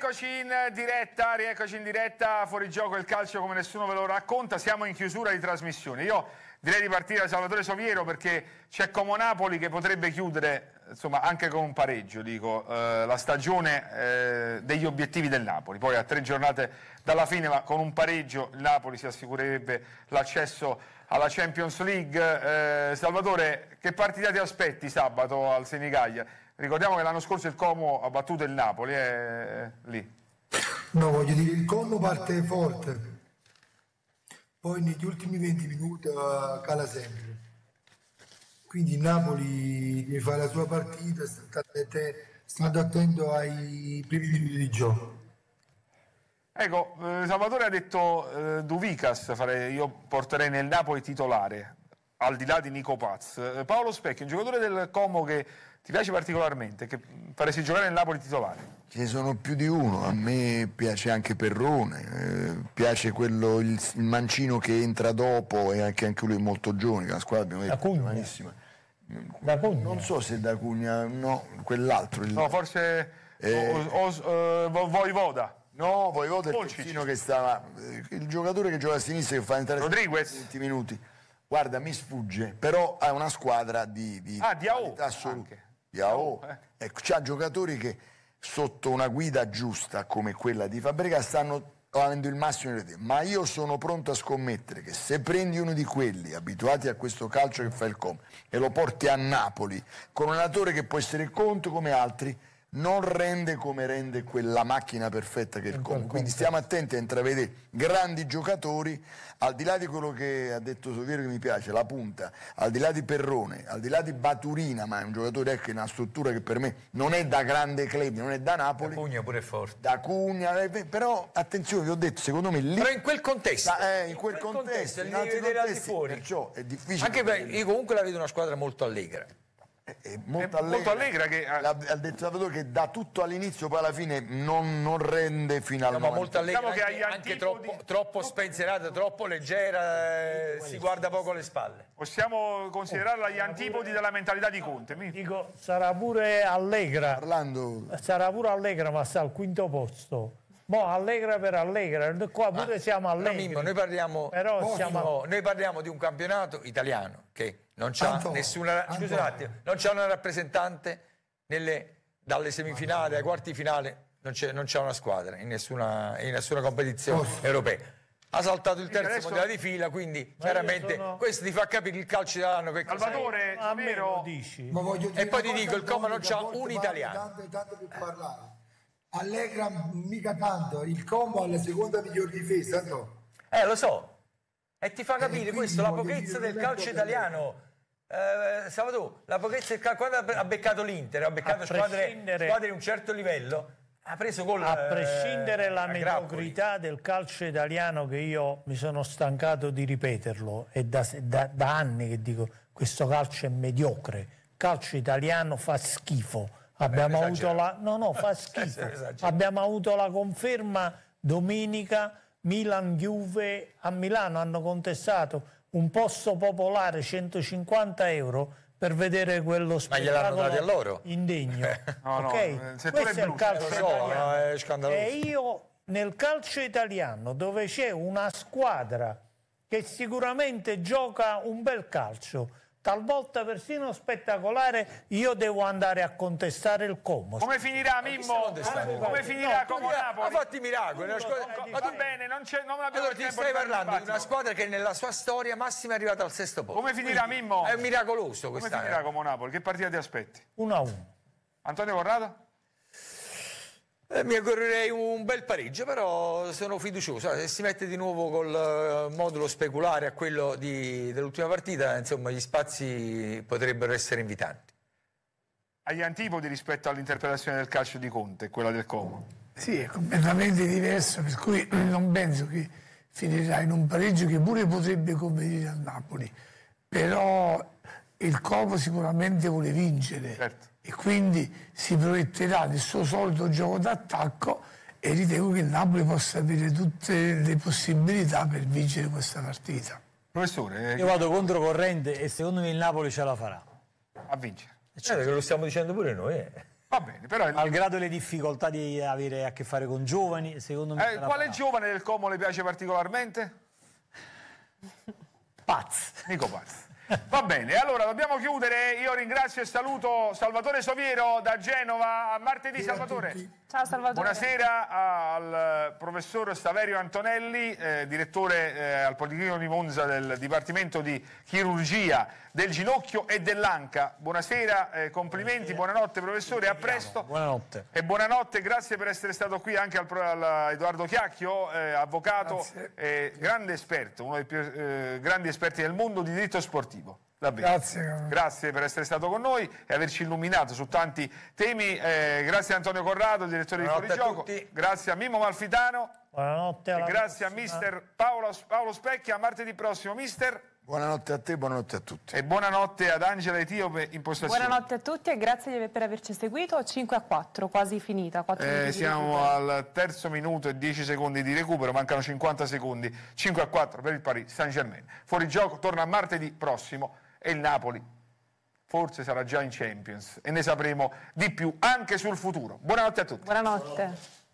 rieccoci in diretta, fuori gioco il calcio come nessuno ve lo racconta, siamo in chiusura di trasmissione. Io direi di partire da Salvatore Soviero perché c'è Como Napoli che potrebbe chiudere, insomma, anche con un pareggio, dico, la stagione degli obiettivi del Napoli. Poi a 3 giornate dalla fine, ma con un pareggio il Napoli si assicurerebbe l'accesso alla Champions League. Salvatore, che partita ti aspetti sabato al Senigallia? Ricordiamo che l'anno scorso il Como ha battuto il Napoli, lì. No, voglio dire, il Como parte forte, poi negli ultimi 20 minuti cala sempre. Quindi il Napoli deve fare la sua partita, stando attento ai primi minuti di gioco. Ecco, Salvatore ha detto Duvikas, io porterei nel Napoli titolare, al di là di Nico Paz. Paolo Specchio, un giocatore del Como che ti piace particolarmente, che faresti giocare nel Napoli titolare? Ce ne sono più di uno, a me piace anche Perrone, piace quello, il mancino che entra dopo e anche lui è molto giovane, la squadra abbiamo detto giovanissima. Non so se da Cugna, no, quell'altro. No, forse Voivoda. No, Voivoda è il terzino che stava, il giocatore che gioca a sinistra che fa entrare Rodriguez. 20 minuti. Guarda, mi sfugge, però ha una squadra di Diao assoluta. Diao. Ecco, c'ha giocatori che sotto una guida giusta come quella di Fabregas stanno avendo il massimo di tempo. Ma io sono pronto a scommettere che se prendi uno di quelli abituati a questo calcio che fa il Como e lo porti a Napoli con un allenatore che può essere Conte come altri, non rende come rende quella macchina perfetta che è il Como. Quindi stiamo attenti a intravedere grandi giocatori, al di là di quello che ha detto Soviero che mi piace, la punta, al di là di Perrone, al di là di Baturina, ma è un giocatore che ha una struttura che per me non è da grande club, non è da Napoli. Da Cugna pure è forte. Da Cugna, però attenzione, vi ho detto, secondo me lì... Però in quel contesto. In quel contesto, li devi vedere al di fuori. Perciò è difficile. Anche perché io comunque la vedo una squadra molto allegra. Molto allegra che ha detto Salvatore che da tutto all'inizio poi alla fine non rende fino al ma molto allegra, diciamo che anche troppo spensierata, troppo leggera, si guarda poco le spalle. Possiamo considerarla agli antipodi della mentalità di Conte. Dico, sarà pure allegra, sarà pure allegra, ma sta al quinto posto. Boh, allegra per allegra, qua pure siamo allegri. Mimmo, noi parliamo di un campionato italiano che non c'ha nessuna, scusa un attimo, non c'ha una rappresentante dalle semifinali ai quarti finale, non c'è una squadra in nessuna competizione europea. Ha saltato il terzo mondiale di fila, quindi chiaramente questo ti fa capire il calcio italiano che Salvatore, a me lo dici. E poi ti dico, il Como non c'ha un italiano. Tanto per parlare. Allegra mica tanto, il Como ha la seconda miglior difesa, no? Lo so. E ti fa capire questo, la pochezza del calcio italiano. Salvatore, la pochezza del calcio, quando ha beccato l'Inter, ha beccato squadre di un certo livello, ha preso gol. A prescindere dalla mediocrità del calcio italiano, che io mi sono stancato di ripeterlo, e da anni che dico questo calcio è mediocre, il calcio italiano fa schifo. Abbiamo avuto fa schifo. Abbiamo avuto la conferma domenica, Milan-Juve. A Milano hanno contestato un posto popolare, 150 euro, per vedere quello spettacolo indegno. Questo è il calcio italiano. È scandaloso. E io nel calcio italiano, dove c'è una squadra che sicuramente gioca un bel calcio, talvolta persino spettacolare, io devo andare a contestare il Como. Come finirà, Mimmo? Come finirà Como Napoli? Ha fatto i miracoli. Va bene, non abbiamo allora, ti stai parlando di una squadra che nella sua storia massima è arrivata al sesto posto. Come finirà, Mimmo? È miracoloso quest'anno. quest'anno. Come finirà Como Napoli? Che partita ti aspetti? 1-1. Antonio Corrado? Mi augurerei un bel pareggio, però sono fiducioso. Se si mette di nuovo col modulo speculare a quello dell'ultima partita, insomma, gli spazi potrebbero essere invitanti. Agli antipodi rispetto all'interpretazione del calcio di Conte e quella del Como? Sì, è completamente diverso, per cui non penso che finirà in un pareggio che pure potrebbe convenire al Napoli. Però il Como sicuramente vuole vincere. Certo. E quindi si proietterà nel suo solito gioco d'attacco e ritengo che il Napoli possa avere tutte le possibilità per vincere questa partita. Professore, io vado controcorrente e secondo me il Napoli ce la farà a vincere. Certo che lo stiamo dicendo pure noi. Va bene, però... Malgrado le difficoltà di avere a che fare con giovani, secondo me... quale giovane del Como le piace particolarmente? Paz. Nico Paz. Va bene, allora dobbiamo chiudere. Io ringrazio e saluto Salvatore Soviero da Genova. A martedì, Salvatore. Ciao Salvatore. Buonasera al professor Saverio Antonelli, direttore al Policlinico di Monza del Dipartimento di Chirurgia del ginocchio e dell'anca. Buonasera, complimenti, buonanotte professore, a presto. Buonanotte. E buonanotte, grazie per essere stato qui anche al Edoardo Chiacchio, avvocato, grande esperto, uno dei più grandi esperti del mondo di diritto sportivo. Davvero. Grazie per essere stato con noi e averci illuminato su tanti temi. Grazie a Antonio Corrado, direttore di Fuorigioco. Grazie a Mimmo Malfitano. Buonanotte. E grazie a mister Paolo Specchia. A martedì prossimo, mister. Buonanotte a te, buonanotte a tutti. E buonanotte ad Angela Etiope in postazione. Buonanotte a tutti e grazie per averci seguito. 5-4, quasi finita. 4 siamo al terzo minuto e 10 secondi di recupero, mancano 50 secondi. 5-4 per il Paris Saint-Germain. Fuorigioco torna martedì prossimo e il Napoli forse sarà già in Champions e ne sapremo di più anche sul futuro. Buonanotte a tutti. Buonanotte.